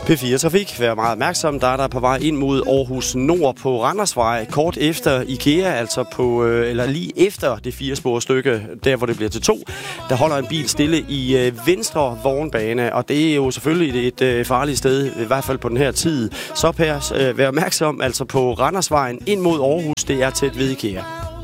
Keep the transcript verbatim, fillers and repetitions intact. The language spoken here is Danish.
P fire Trafik. Vær meget opmærksom. Der er der på vej ind mod Aarhus Nord på Randersvej. Kort efter IKEA, altså på, eller lige efter det fire-spor stykke, der hvor det bliver til to, der holder en bil stille i venstre vognbane. Og det er jo selvfølgelig et, et farligt sted, i hvert fald på den her tid. Så pærs, vær opmærksom, altså på Randersvejen ind mod Aarhus. Det er tæt ved IKEA.